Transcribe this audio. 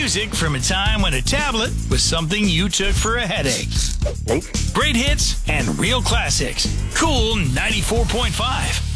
music from a time when a tablet was something you took for a headache. Nope. Great hits and real classics. Cool 94.5.